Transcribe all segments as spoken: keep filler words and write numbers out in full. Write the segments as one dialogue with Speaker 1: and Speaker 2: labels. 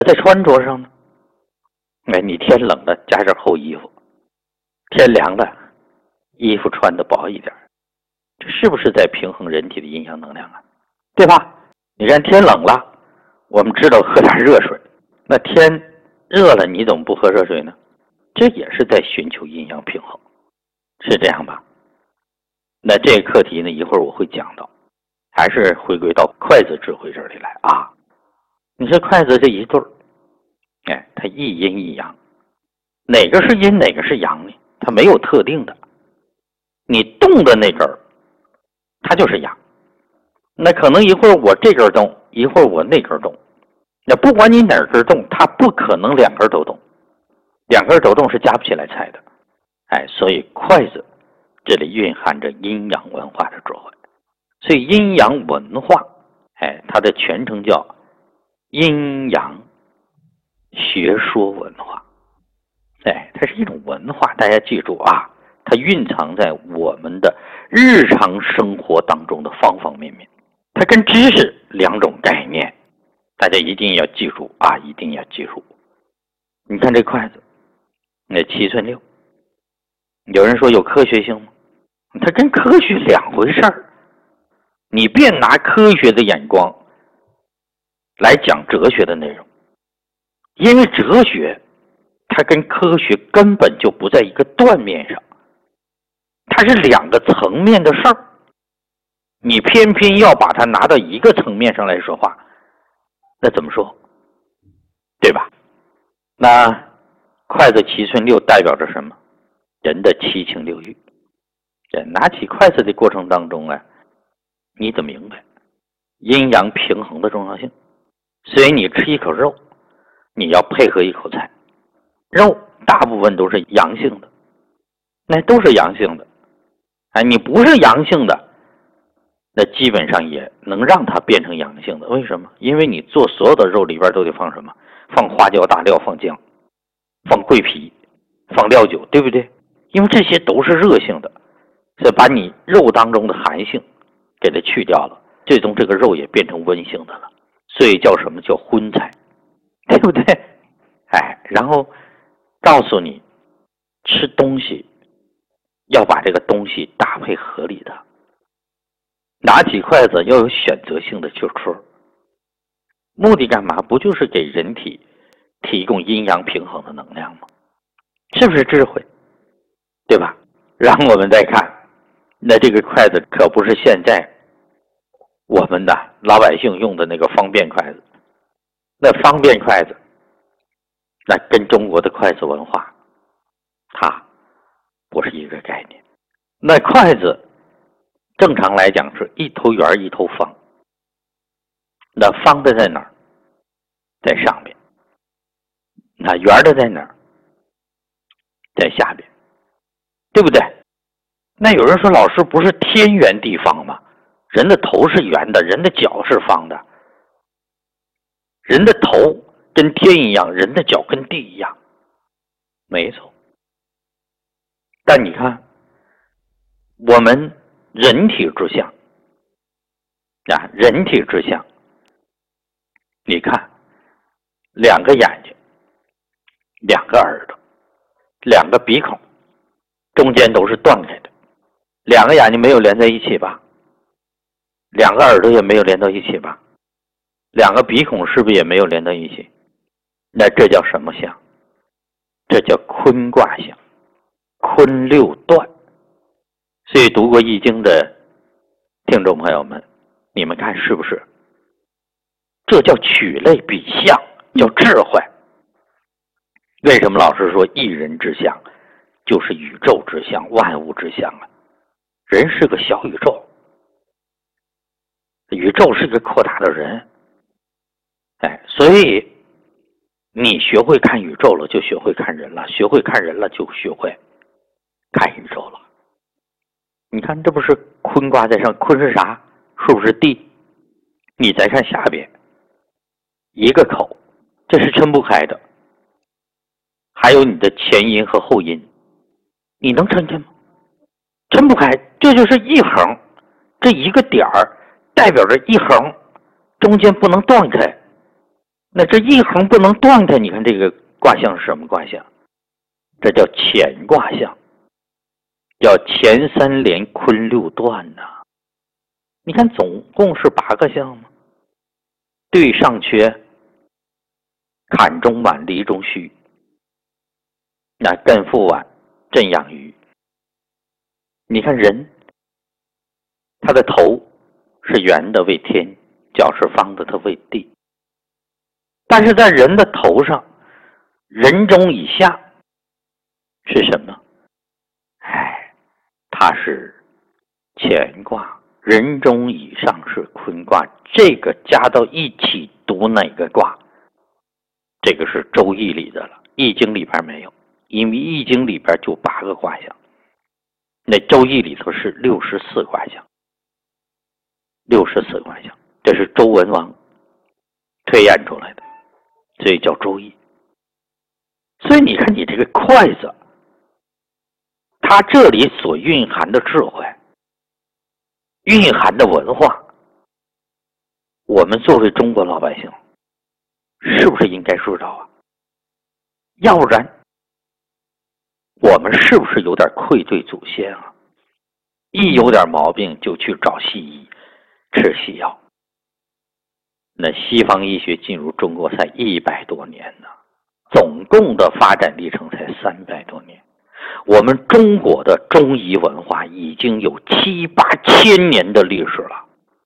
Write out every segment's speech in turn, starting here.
Speaker 1: 在穿着上呢，哎，你天冷了加件厚衣服，天凉了衣服穿的薄一点，这是不是在平衡人体的阴阳能量啊？对吧？你看天冷了，我们知道喝点热水，那天热了你怎么不喝热水呢？这也是在寻求阴阳平衡，是这样吧？那这个课题呢，一会儿我会讲到，还是回归到筷子智慧这里来啊。你说筷子这一对儿，哎，它一阴一阳，哪个是阴哪个是阳呢？它没有特定的，你动的那根儿它就是阳，那可能一会儿我这根动，一会儿我那根动，那不管你哪根动，它不可能两根都动，两根都动是夹不起来菜的。哎，所以筷子这里蕴含着阴阳文化的智慧，所以阴阳文化，哎，它的全称叫阴阳学说文化。哎，它是一种文化，大家记住啊，它蕴藏在我们的日常生活当中的方方面面，它跟知识两种概念，大家一定要记住啊，一定要记住。你看这筷子，那七寸六，有人说有科学性吗？它跟科学两回事儿，你别拿科学的眼光来讲哲学的内容，因为哲学它跟科学根本就不在一个断面上，它是两个层面的事儿，你偏偏要把它拿到一个层面上来说话，那怎么说？对吧？那筷子七寸六代表着什么？人的七情六欲。拿起筷子的过程当中啊，你得明白阴阳平衡的重要性。所以你吃一口肉，你要配合一口菜，肉大部分都是阳性的，那都是阳性的。哎，你不是阳性的，那基本上也能让它变成阳性的。为什么？因为你做所有的肉里边都得放什么？放花椒、大料，放姜，放桂皮，放料酒，对不对？因为这些都是热性的，所以把你肉当中的寒性给它去掉了，最终这个肉也变成温性的了，所以叫什么？叫荤菜，对不对？哎，然后告诉你吃东西要把这个东西搭配合理的，拿起筷子要有选择性的去吃，目的干嘛？不就是给人体提供阴阳平衡的能量吗？是不是智慧？对吧？然后我们再看，那这个筷子可不是现在我们的老百姓用的那个方便筷子，那方便筷子那跟中国的筷子文化它不是一个概念。那筷子正常来讲是一头圆一头方，那方的在哪儿？在上边。那圆的在哪儿？在下边，对不对？那有人说，老师不是天圆地方吗？人的头是圆的，人的脚是方的，人的头跟天一样，人的脚跟地一样，没错。但你看我们人体之相啊，人体之相，你看两个眼睛，两个耳朵，两个鼻孔，中间都是断开的，两个眼睛没有连在一起吧，两个耳朵也没有连到一起吧，两个鼻孔是不是也没有连到一起？那这叫什么相？这叫坤卦相，坤六断。所以读过易经的听众朋友们，你们看是不是？这叫取类比象，叫智慧。为什么老师说一人之相就是宇宙之相，万物之相啊？人是个小宇宙，宇宙是个扩大的人。哎，所以你学会看宇宙了，就学会看人了；学会看人了，就学会看宇宙了。你看，这不是坤卦在上，坤是啥？是不是地？你再看下边，一个口，这是撑不开的。还有你的前阴和后阴，你能撑开吗？撑不开，这就是一横，这一个点儿代表着一横，中间不能断开。 那这一横不能断开，你看这个卦象是什么卦象？这叫乾卦象，叫乾三连坤六断呐、啊。你看总共是八个象吗？兑上缺，坎中满，离中虚，那艮复晚，震养鱼。你看人，他的头是圆的为天，脚是方的，它为地。但是在人的头上，人中以下是什么？哎，它是乾卦，人中以上是坤卦。这个加到一起读哪个卦？这个是周易里的了，易经里边没有，因为易经里边就八个卦象，那周易里头是六十四卦象，六十四卦象，这是周文王推演出来的，所以叫周易。所以你看你这个筷子，它这里所蕴含的智慧，蕴含的文化，我们作为中国老百姓是不是应该知道啊？要不然我们是不是有点愧对祖先啊？一有点毛病就去找西医吃西药。那西方医学进入中国才一百多年呢，总共的发展历程才三百多年。我们中国的中医文化已经有七八千年的历史了，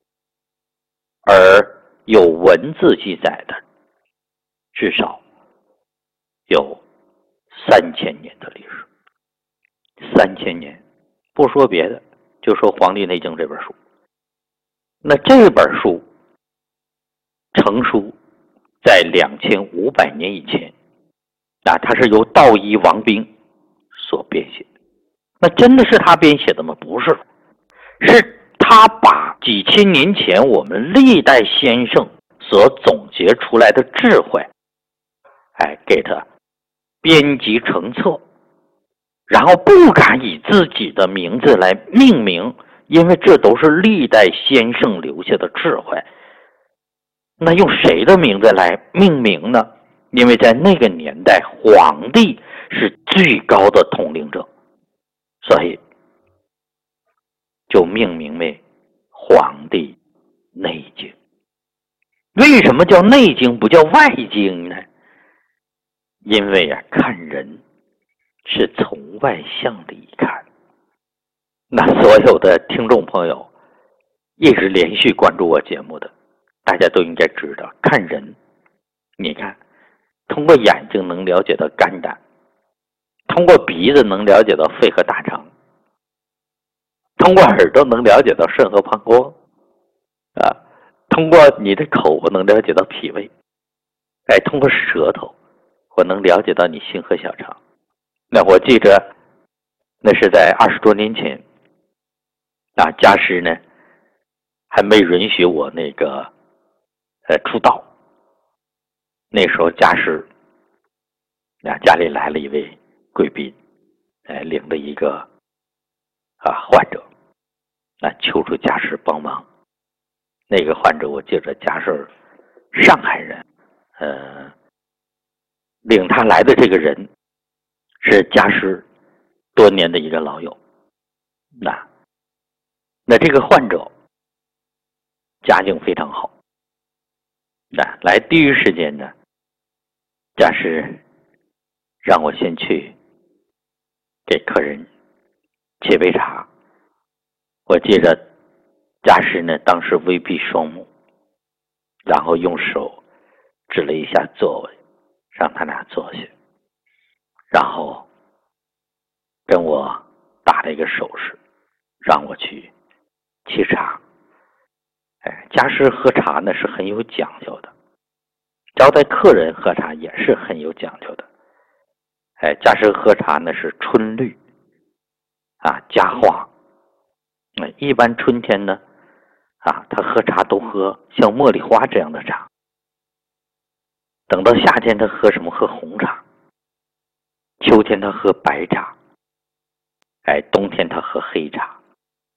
Speaker 1: 而有文字记载的至少有三千年的历史。三千年，不说别的，就说《黄帝内经》这本书。那这本书成书在两千五百年以前，啊，它是由道医王冰所编写。那真的是他编写的吗？不是，是他把几千年前我们历代先生所总结出来的智慧，哎，给他编辑成册，然后不敢以自己的名字来命名，因为这都是历代先生留下的智慧。那用谁的名字来命名呢？因为在那个年代，皇帝是最高的统领者，所以就命名为《黄帝内经》。为什么叫内经不叫外经呢？因为啊，看人是从外向里看。那所有的听众朋友一直连续关注我节目的，大家都应该知道，看人，你看，通过眼睛能了解到肝胆，通过鼻子能了解到肺和大肠，通过耳朵能了解到肾和膀胱，啊，通过你的口我能了解到脾胃，哎，通过舌头我能了解到你心和小肠。那我记着，那是在二十多年前，啊，家师呢还没允许我那个呃出道。那时候家师啊家里来了一位贵宾，哎，领了一个啊患者，啊求助家师帮忙。那个患者我记着家师上海人，呃，领他来的这个人是家师多年的一个老友。那那这个患者家境非常好，那来第一时间呢，家师让我先去给客人沏杯茶。我记着家师呢当时微闭双目，然后用手指了一下座位，让他俩坐下，然后跟我打了一个手势，让我去沏茶。哎，家师喝茶呢是很有讲究的，招待客人喝茶也是很有讲究的。哎，家师喝茶呢是春绿啊加花。哎，一般春天呢啊他喝茶都喝像茉莉花这样的茶，等到夏天他喝什么？喝红茶。秋天他喝白茶，哎，冬天他喝黑茶。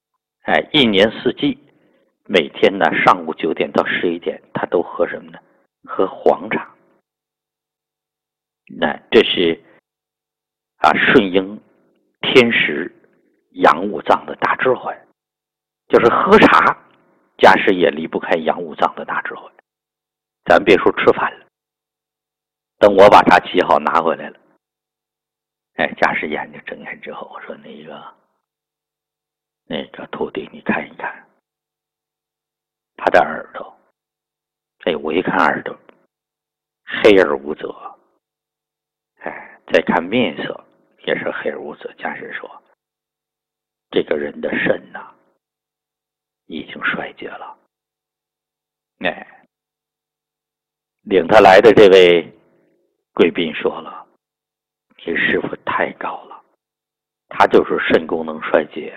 Speaker 1: 哎，一年四季每天呢上午九点到十一点他都喝什么呢？ 和黄茶。那这是啊顺应天时阳五脏的大智慧，就是喝茶，家师也离不开阳五脏的大智慧。咱别说吃饭了，等我把茶沏好拿回来了，哎，家师眼睛睁开之后，我说那个那个徒弟，你看一看他的耳朵。哎，我一看耳朵黑而无泽，哎，再看面色也是黑而无泽。家师说，这个人的肾呐、啊，已经衰竭了。哎，领他来的这位贵宾说了，你师傅太高了，他就是肾功能衰竭，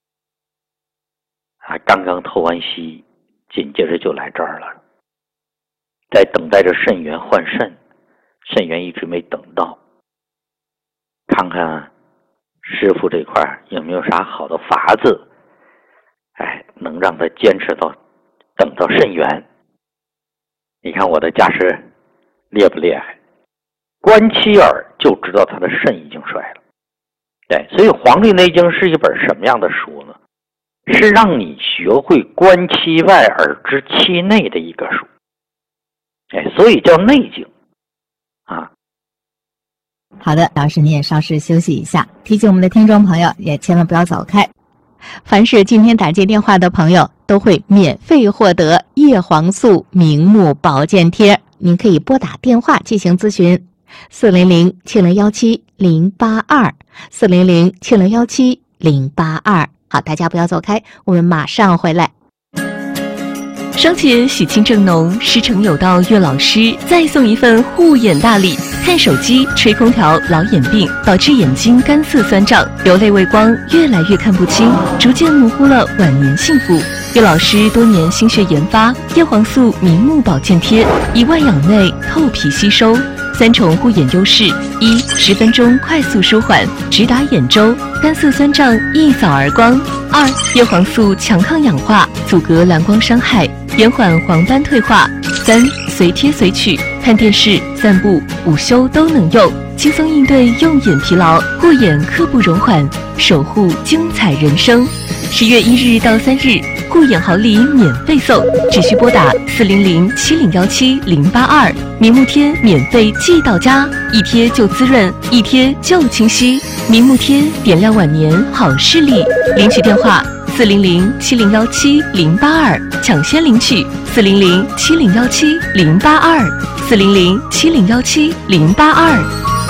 Speaker 1: 啊，刚刚透完析，紧接着就来这儿了。在等待着肾源换肾，肾源一直没等到，看看师傅这块有没有啥好的法子，哎，能让他坚持到等到肾源。你看我的家师厉不厉害？观其耳就知道他的肾已经衰了。对，所以《黄帝内经》是一本什么样的书呢？是让你学会观其外而知其内的一个书。哎，所以叫内经啊。
Speaker 2: 好的，老师你也稍事休息一下，提醒我们的听众朋友也千万不要走开。凡是今天打接电话的朋友都会免费获得叶黄素明目保健贴，您可以拨打电话进行咨询，四零零七零幺七零八二，四零零七零幺七零八二。好，大家不要走开，我们马上回来。
Speaker 3: 双节喜庆正浓，师承有道岳老师再送一份护眼大礼。看手机、吹空调，老眼病导致眼睛干涩酸胀，流泪畏光，越来越看不清，逐渐模糊了晚年幸福。岳老师多年心血研发叶黄素明目保健贴，以外养内，透皮吸收，三重护眼优势：一、十分钟快速舒缓，直达眼周，干涩酸胀一扫而光；二、叶黄素强抗氧化，阻隔蓝光伤害，延缓黄斑退化；三、随贴随取，看电视、散步、午休都能用，轻松应对用眼疲劳，护眼刻不容缓，守护精彩人生。十月一日到三日，护眼好礼免费送，只需拨打四零零七零幺七零八二，明目贴免费寄到家，一贴就滋润，一贴就清晰。明目贴点亮晚年好视力，领取电话四零零七零幺七零八二，抢先领取四零零七零幺七零八二，四零零七零幺七零八二。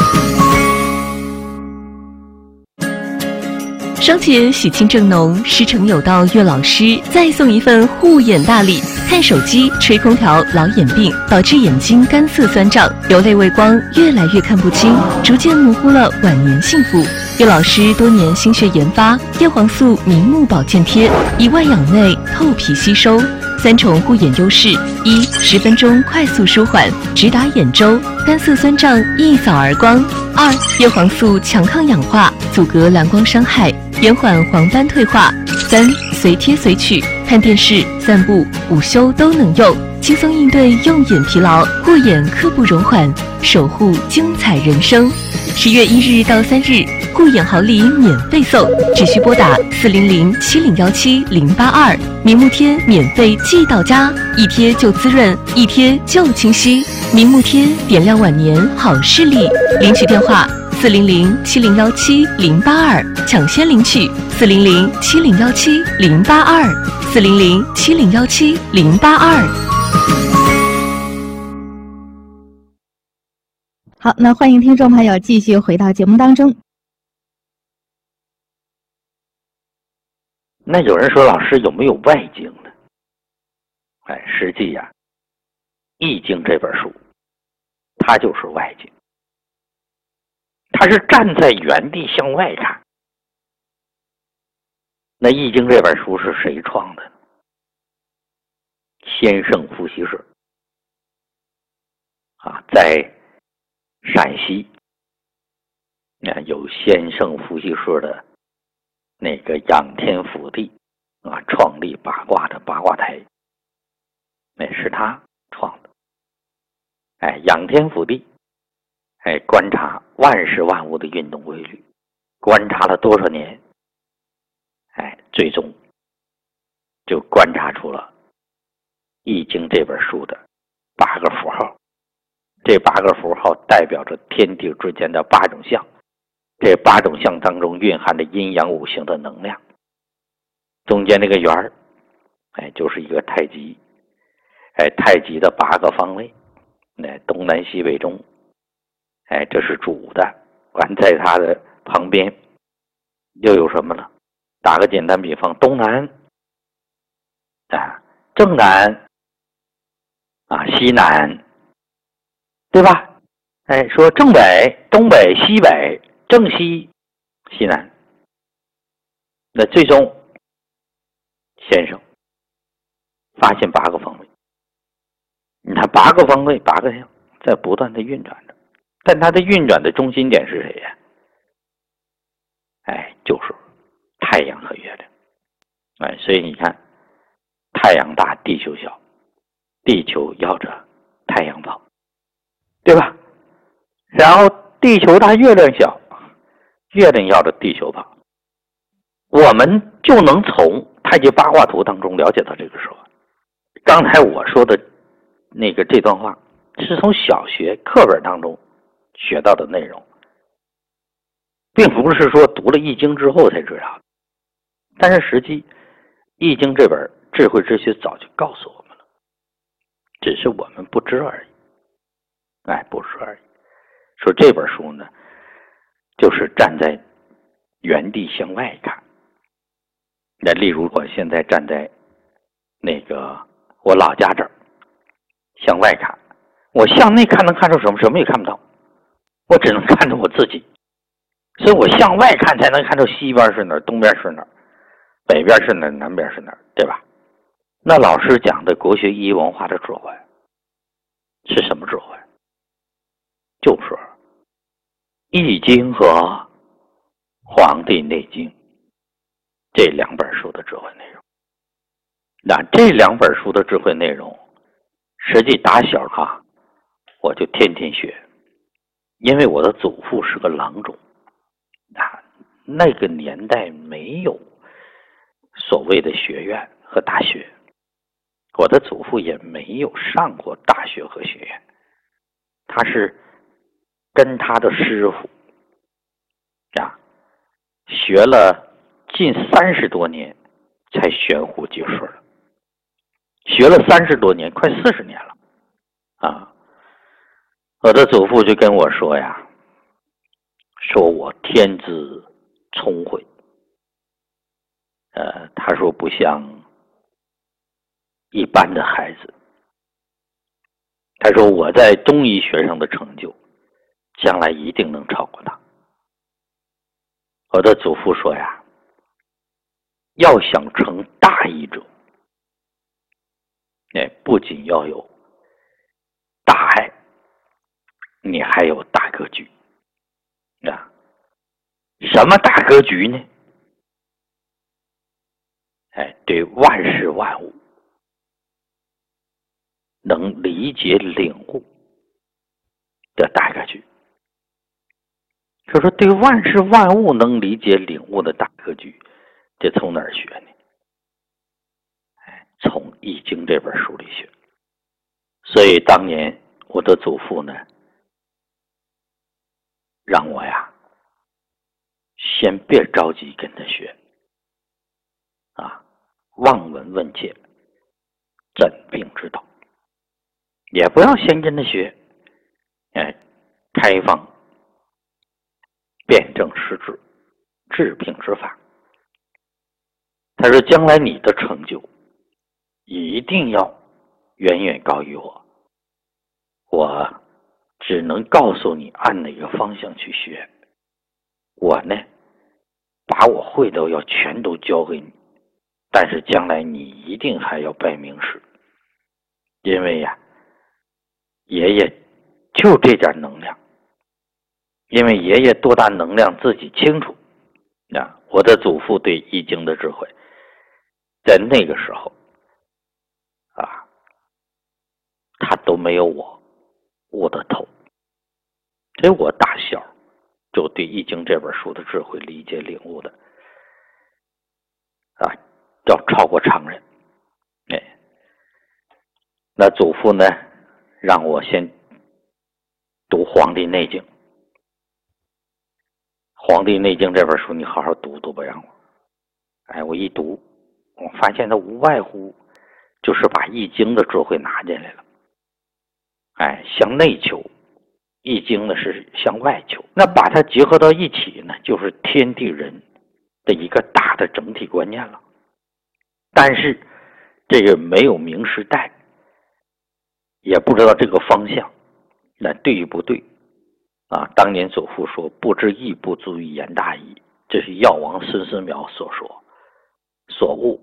Speaker 3: 双节喜庆正浓，师承有道岳老师再送一份护眼大礼。看手机、吹空调，老眼病导致眼睛干涩酸胀，流泪畏光，越来越看不清，逐渐模糊了晚年幸福。岳老师多年心血研发叶黄素明目保健贴，以外养内，透皮吸收，三重护眼优势：一、十分钟快速舒缓，直达眼周，干涩酸胀一扫而光；二、叶黄素强抗氧化，阻隔蓝光伤害，延缓黄斑退化；三、随贴随取，看电视、散步、午休都能用，轻松应对用眼疲劳，护眼刻不容缓，守护精彩人生。十月一日到三日，护眼好礼免费送，只需拨打四零零七零幺七零八二，明目贴免费寄到家，一贴就滋润，一贴就清晰。明目贴点亮晚年好视力，领取电话四零零七零幺七零八二，抢先领取四零零七零幺七零八二，四零零七零幺七零八二。
Speaker 2: 好，那欢迎听众朋友继续回到节目当中。
Speaker 1: 那有人说，老师有没有外经呢？哎，实际呀、啊，《易经》这本书，它就是外经，它是站在原地向外看。那《易经》这本书是谁创的呢？先圣伏羲氏啊，在陕西啊有先圣伏羲氏的那个仰天府地啊，创立八卦的八卦台，那是他创的。 哎，仰天俯地，哎，观察万事万物的运动规律，观察了多少年，哎，最终就观察出了《易经》这本书的八个符号。这八个符号代表着天地之间的八种象，这八种象当中蕴含着阴阳五行的能量。中间这个圆儿，哎，就是一个太极，哎，太极的八个方位，哎，东南西北中，哎，这是主的。完，在它的旁边又有什么呢？打个简单比方，东南啊，正南啊，西南，对吧？哎，说正北、东北、西北、正西、西南。那最终，先生发现八个方位。你看八个方位，八个象在不断的运转着，但它的运转的中心点是谁呀？哎，就是太阳和月亮。哎，所以你看，太阳大，地球小，地球要着太阳跑，对吧？然后地球大，月亮小，月亮要着地球跑。我们就能从太极八卦图当中了解到这个说法。刚才我说的那个这段话是从小学课本当中学到的内容，并不是说读了易经之后才知道的。但是实际易经这本智慧之学早就告诉我们了，只是我们不知而已。哎，不知而已。说这本书呢，就是站在原地向外看。那例如我现在站在那个我老家这儿向外看，我向内看能看出什么？什么也看不到，我只能看着我自己。所以我向外看才能看出西边是哪儿，东边是哪儿，北边是哪儿，南边是哪儿，对吧？那老师讲的国学一文化的智慧是什么智慧？就是易经和黄帝内经这两本书的智慧内容。那这两本书的智慧内容，实际打小哈，我就天天学，因为我的祖父是个郎中，啊，那个年代没有所谓的学院和大学，我的祖父也没有上过大学和学院，他是跟他的师傅啊学了近三十多年才悬壶济世了，学了三十多年，快四十年了啊！我的祖父就跟我说呀，说我天资聪慧，呃，他说不像一般的孩子，他说我在中医学上的成就，将来一定能超过他。我的祖父说呀，要想成大医者，哎，不仅要有大爱，你还有大格局啊！什么大格局呢？哎，对万事万物能理解领悟的大格局。就说对万事万物能理解领悟的大格局，这从哪儿学呢？哎，从《易经》这本书里学。所以当年我的祖父呢，让我呀，先别着急跟他学，啊，望闻问切，诊病之道，也不要先跟他学，哎，开放辨证施治、治病之法。他说：“将来你的成就一定要远远高于我，我只能告诉你按哪个方向去学。我呢，把我会的要全都教给你，但是将来你一定还要拜名师，因为呀，爷爷就这点能量。”因为爷爷多大能量自己清楚啊！我的祖父对易经的智慧，在那个时候啊，他都没有我悟得透。所以我打小就对《易经》这本书的智慧理解领悟的啊，要超过常人。哎，那祖父呢，让我先读《黄帝内经》。《黄帝内经》这本书你好好读读吧，让我。哎，我一读，我发现它无外乎就是把《易经》的智慧拿进来了。哎，向内求，易经呢是向外求，那把它结合到一起呢，就是天地人的一个大的整体观念了。但是这个没有明示代，也不知道这个方向，那对与不对啊？当年祖父说：“不知义，不足以言大义。”这是药王孙思邈所说所悟。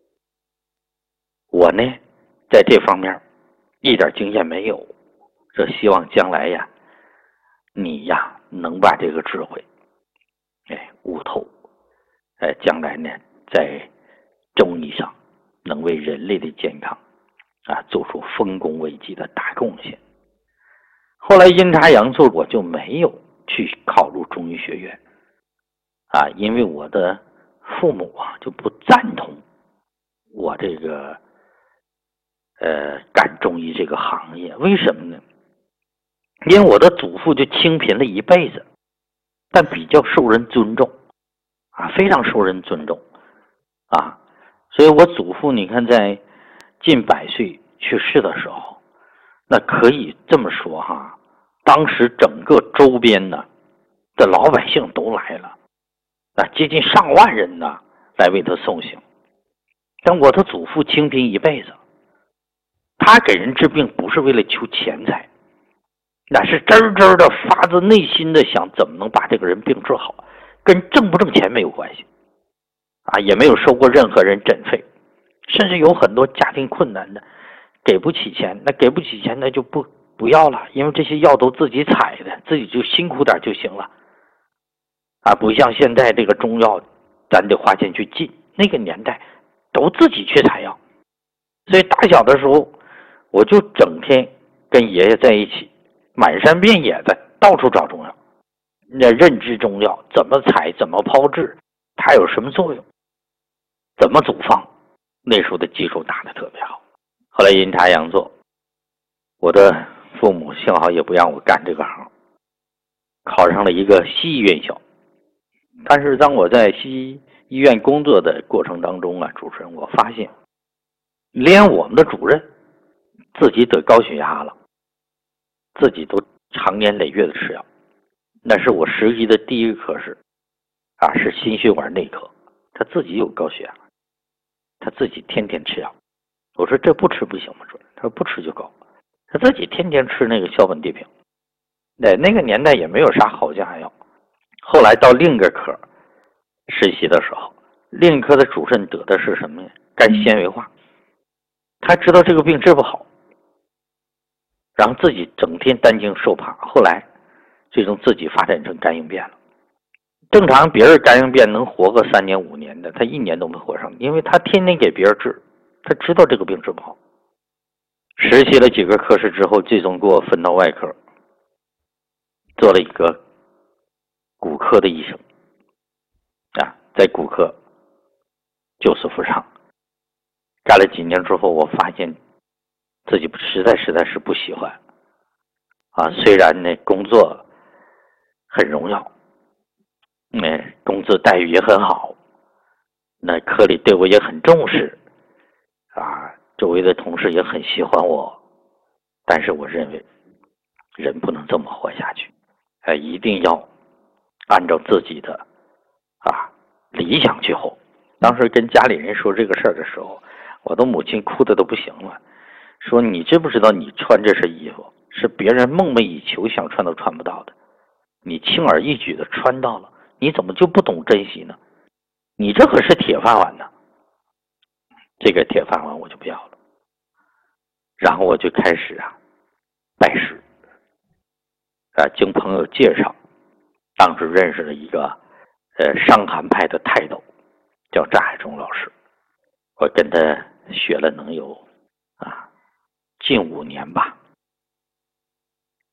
Speaker 1: 我呢，在这方面一点经验没有。这希望将来呀，你呀能把这个智慧，哎悟透，哎将来呢在中医上能为人类的健康啊做出丰功伟绩的大贡献。后来阴差阳错，我就没有去考入中医学院啊，因为我的父母啊就不赞同我这个呃干中医这个行业。为什么呢？因为我的祖父就清贫了一辈子，但比较受人尊重啊，非常受人尊重啊，所以我祖父你看在近百岁去世的时候，那可以这么说哈，当时整个周边呢的老百姓都来了，啊，接近上万人呢来为他送行。但我的祖父清贫一辈子，他给人治病不是为了求钱财，那是真真的发自内心的想怎么能把这个人病治好，跟挣不挣钱没有关系啊，也没有收过任何人诊费，甚至有很多家庭困难的给不起钱，那给不起钱那就不不要了，因为这些药都自己采的，自己就辛苦点就行了啊，不像现在这个中药咱得花钱去进，那个年代都自己去采药。所以大小的时候我就整天跟爷爷在一起，满山遍野的到处找中药，那认知中药怎么采，怎么炮制，它有什么作用，怎么组方，那时候的基础打得特别好。后来阴差阳错，我的父母幸好也不让我干这个行，考上了一个西医院校。但是当我在西医院工作的过程当中啊，主持人，我发现连我们的主任自己得高血压了，自己都长年累月的吃药。那是我实习的第一个科室啊，是心血管内科，他自己有高血压，他自己天天吃药。我说这不吃不行吗？主任，他说不吃就高，他自己天天吃那个硝苯地平。在那个年代也没有啥好降压药。后来到另一个科实习的时候，另一科的主任得的是什么呀？肝纤维化。他知道这个病治不好，然后自己整天担惊受怕，后来最终自己发展成肝硬变了。正常别人肝硬变能活个三年五年的，他一年都没活上，因为他天天给别人治，他知道这个病治不好。实习了几个科室之后，最终给我分到外科，做了一个骨科的医生啊，在骨科救死扶伤。干了几年之后，我发现自己实在实在是不喜欢啊。虽然呢工作很荣耀，嗯，工资待遇也很好，那科里对我也很重视啊，周围的同事也很喜欢我，但是我认为人不能这么活下去，哎，一定要按照自己的啊理想去活。当时跟家里人说这个事儿的时候，我的母亲哭的都不行了，说你知不知道你穿这身衣服是别人梦寐以求想穿都穿不到的，你轻而易举的穿到了，你怎么就不懂珍惜呢？你这可是铁饭碗呢。这个铁饭碗我就不要了，然后我就开始啊拜师啊，经朋友介绍，当时认识了一个呃伤寒派的泰斗，叫张海忠老师。我跟他学了能有啊近五年吧。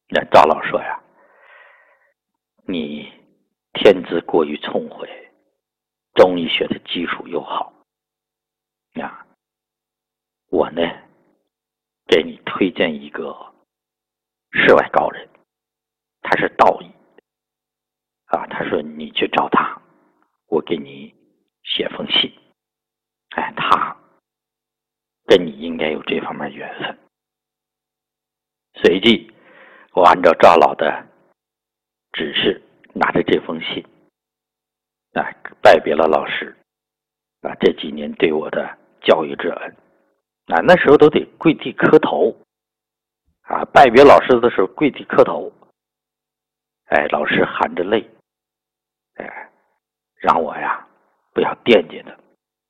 Speaker 1: 那赵老说呀，你天资过于聪慧，中医学的基础又好，呀，我呢给你推荐一个世外高人，他是道医啊。他说你去找他，我给你写封信。哎，他跟你应该有这方面缘分。随即我按照赵老的指示，拿着这封信啊，拜别了老师啊，这几年对我的教育之恩啊，那时候都得跪地磕头啊，拜别老师的时候跪地磕头。哎，老师含着泪，哎，让我呀不要惦记他。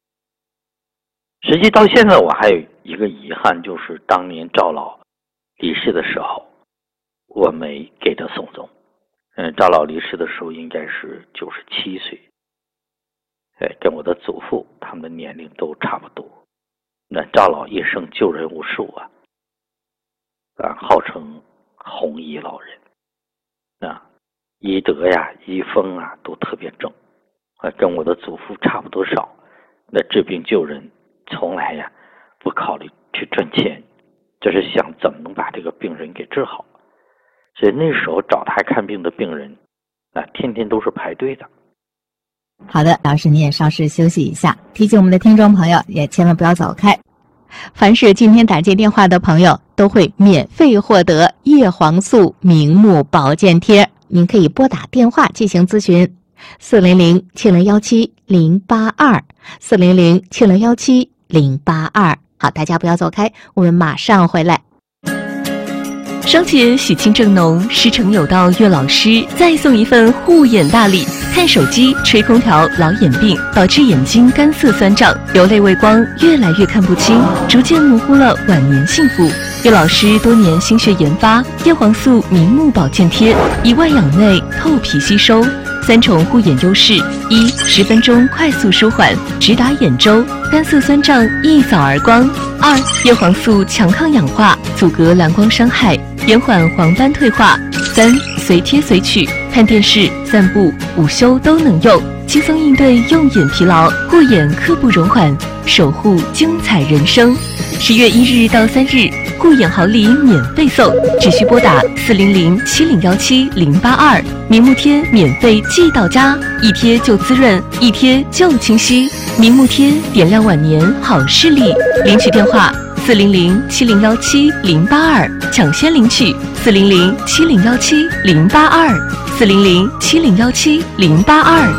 Speaker 1: 实际到现在我还有一个遗憾，就是当年赵老离世的时候，我没给他送终。嗯，赵老离世的时候应该是九十七岁，哎，跟我的祖父他们的年龄都差不多。那赵老一生救人无数啊，啊，号称红衣老人，啊，医德呀、医风啊都特别正，啊，跟我的祖父差不多少。那治病救人，从来呀不考虑去赚钱，就是想怎么能把这个病人给治好。所以那时候找他看病的病人啊，天天都是排队的。
Speaker 2: 好的，老师你也稍事休息一下，提醒我们的听众朋友也千万不要走开。凡是今天打接电话的朋友都会免费获得叶黄素明目保健贴，您可以拨打电话进行咨询，四零零七零幺七零八二，四零零七零幺七零八二。好，大家不要走开，我们马上回来。
Speaker 3: 双节喜庆正浓，师承有道岳老师再送一份护眼大礼，看手机吹空调老眼病，导致眼睛干涩酸胀，流泪畏光，越来越看不清，逐渐模糊了晚年幸福。岳老师多年心血研发叶黄素明目保健贴，以外养内，透皮吸收，三重护眼优势：一、十分钟快速舒缓，直达眼周，干涩酸胀一扫而光；二、叶黄素强抗氧化，阻隔蓝光伤害，延缓黄斑退化；三、随贴随取，看电视、散步、午休都能用，轻松应对用眼疲劳，护眼刻不容缓，守护精彩人生。十月一日到三日，护眼好礼免费送，只需拨打四零零七零幺七零八二，明目贴免费寄到家，一贴就滋润，一贴就清晰。明目贴点亮晚年好视力，领取电话四零零七零幺七零八二，抢先领取四零零七零幺七零八二，四零零七零幺七零八二。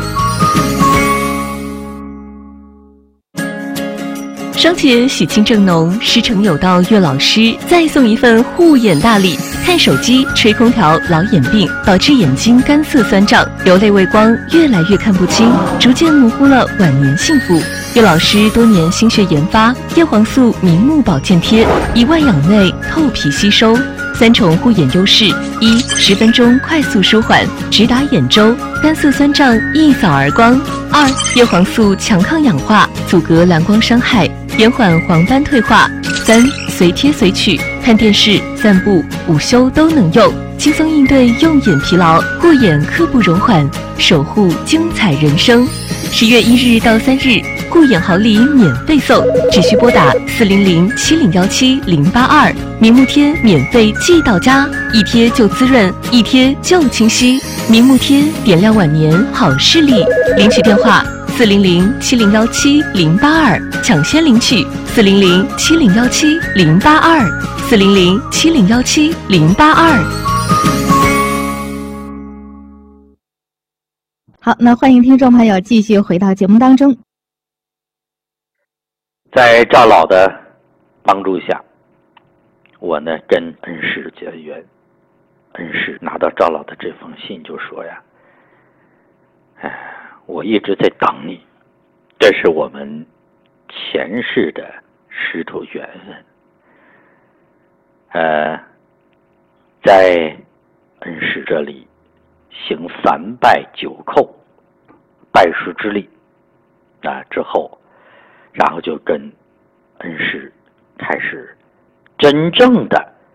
Speaker 3: 双节喜庆正浓，师承有道岳老师再送一份护眼大礼，看手机吹空调老眼病，导致眼睛干涩酸胀，流泪畏光，越来越看不清，逐渐模糊了晚年幸福。岳老师多年心血研发叶黄素明目保健贴，以外养内，透皮吸收，三重护眼优势：一、十分钟快速舒缓，直达眼周，干涩酸胀一扫而光；二、叶黄素强抗氧化，阻隔蓝光伤害，延缓黄斑退化；三、随贴随取，看电视、散步、午休都能用，轻松应对用眼疲劳，护眼刻不容缓，守护精彩人生。十月一日到三日，护眼好礼免费送，只需拨打四零零七零幺七零八二，明目贴免费寄到家，一贴就滋润，一贴就清晰。明目贴点亮晚年好视力，领取电话四零零七零幺七零八二，抢先领取四零零七零幺七零八二，四零零七零幺七零八二。
Speaker 2: 好，那欢迎听众朋友继续回到节目当中。
Speaker 1: 在赵老的帮助下，我呢跟恩师结缘。恩师拿到赵老的这封信就说呀，哎，我一直在等你，这是我们前世的师徒缘分。呃，在恩师这里行三拜九叩，拜师之礼啊之后，然后就跟恩师开始真正的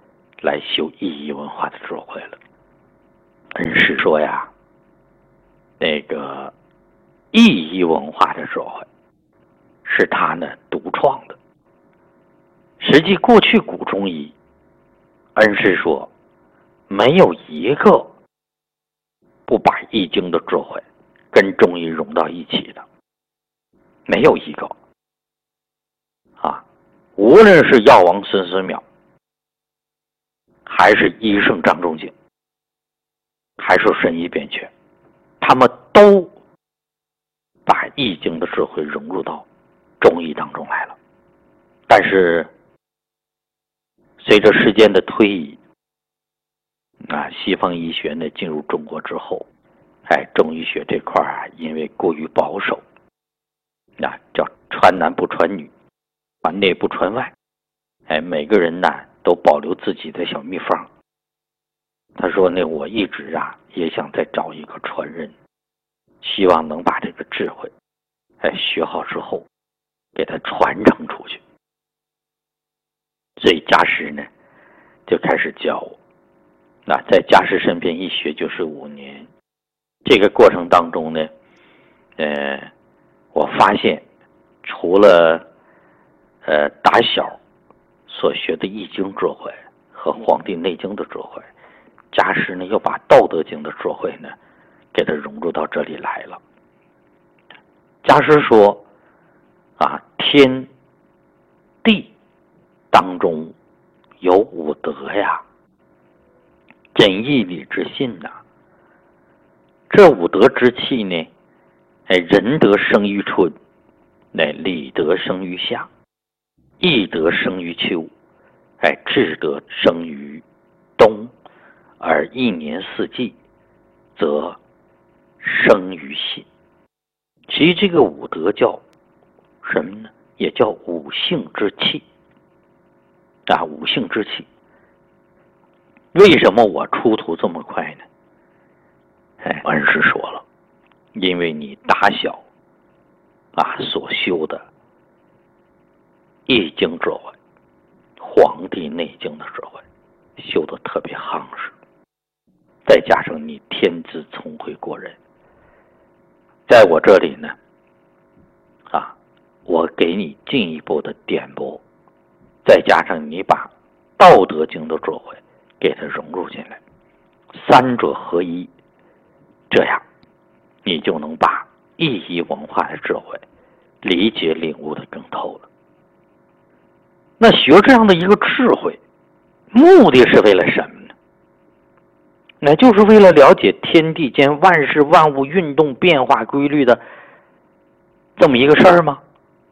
Speaker 1: 来修意义文化的智慧了。恩师说呀，那个意义文化的智慧是他呢独创的。实际过去古中医，恩师说没有一个不把易经的智慧跟中医融到一起的，没有一个啊。无论是药王孙思邈，还是医圣张仲景，还是神医扁鹊，他们都把易经的智慧融入到中医当中来了。但是随着时间的推移啊，西方医学呢进入中国之后，哎，中医学这块啊，因为过于保守，啊，叫传男不传女，传内不传外，哎，每个人呢都保留自己的小秘方。他说呢，我一直啊也想再找一个传人，希望能把这个智慧，哎，学好之后，给它传承出去。所以家师呢就开始教我。那在家师身边一学就是五年，这个过程当中呢，呃，我发现除了呃打小所学的易经智慧和黄帝内经的智慧，家师呢又把道德经的智慧呢给它融入到这里来了。家师说啊，天地当中有五德呀，真义礼智信呐、啊。这五德之气呢，哎，仁德生于春，哎，礼德生于夏，义德生于秋，哎，智德生于冬，而一年四季则生于信。其实这个五德叫什么呢？也叫五性之气啊，五性之气。为什么我出土这么快呢？哎，恩师说了，因为你打小啊所修的易经智慧、黄帝内经的智慧修得特别夯实，再加上你天资聪慧过人，在我这里呢啊，我给你进一步的点拨，再加上你把道德经的智慧给它融入进来，三者合一，这样你就能把意义文化的智慧理解领悟的更透了。那学这样的一个智慧，目的是为了什么呢？那就是为了了解天地间万事万物运动变化规律的这么一个事儿吗？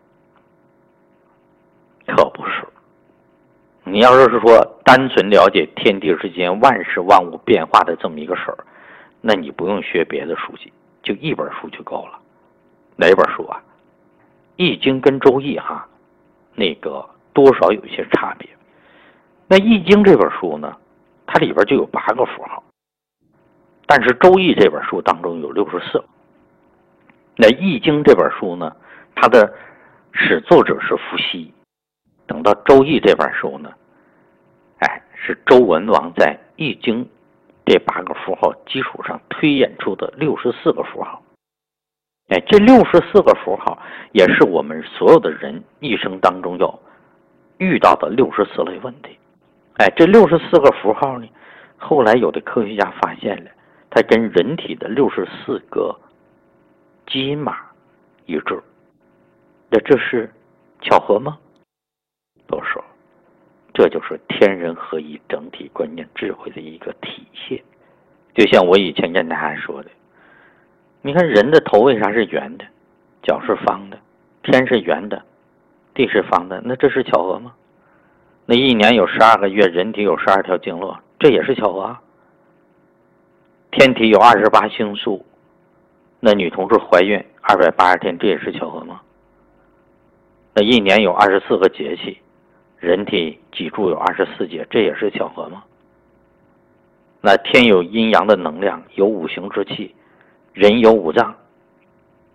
Speaker 1: 可不是。你要是说单纯了解天地之间万事万物变化的这么一个事儿，那你不用学别的书籍，就一本书就够了。哪本书啊？易经跟周易哈，那个多少有一些差别。那易经这本书呢，它里边就有八个符号，但是周易这本书当中有六十四个。那易经这本书呢，它的始作者是伏羲，等到周易这本书呢，哎，是周文王在易经这八个符号基础上推演出的六十四个符号。哎，这六十四个符号也是我们所有的人一生当中要遇到的六十四类问题。哎，这六十四个符号呢，后来有的科学家发现了，它跟人体的六十四个基因码一致。那这是巧合吗？不是，这就是天人合一整体观念智慧的一个体现。就像我以前跟大家说的，你看人的头为啥是圆的，脚是方的，天是圆的，地是方的，那这是巧合吗？那一年有十二个月，人体有十二条经络，这也是巧合啊。天体有二十八星宿，那女同志怀孕二百八十天，这也是巧合吗？那一年有二十四个节气，人体脊柱有二十四节，这也是巧合吗？那天有阴阳的能量，有五行之气，人有五脏，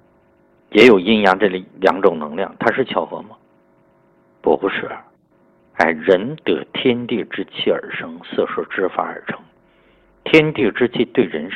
Speaker 1: 也有阴阳这里两种能量，它是巧合吗？不是。 哎，人得天地之气而生，色说之法而成。天地之气对人是